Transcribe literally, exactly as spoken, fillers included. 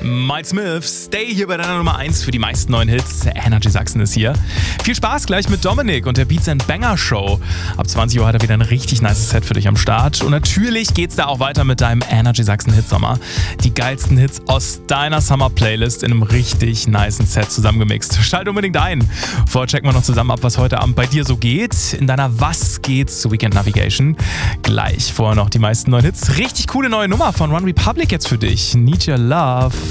Miles Smith, Stay hier bei deiner Nummer eins für die meisten neuen Hits. Energy Sachsen ist hier. Viel Spaß gleich mit Dominik und der Beats and Banger Show. Ab zwanzig Uhr hat er wieder ein richtig nice Set für dich am Start. Und natürlich geht's da auch weiter mit deinem Energy Sachsen Hitsommer. Die geilsten Hits aus deiner Summer Playlist in einem richtig nicen Set zusammengemixt. Schalt unbedingt ein. Vorher checken wir noch zusammen ab, was heute Abend bei dir so geht. In deiner Was geht's Weekend Navigation. Gleich vorher noch die meisten neuen Hits. Richtig coole neue Nummer von One Republic jetzt für dich. Need Your Love.